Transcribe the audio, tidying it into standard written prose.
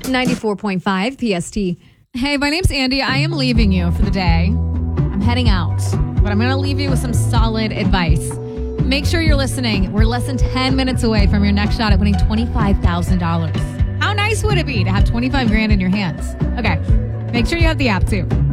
94.5 PST. Hey, my name's Andy. I am leaving you for the day. I'm heading out, but I'm going to leave you with some solid advice. Make sure you're listening. We're less than 10 minutes away from your next shot at winning $25,000. How nice would it be to have 25 grand in your hands? Okay, make sure you have the app too.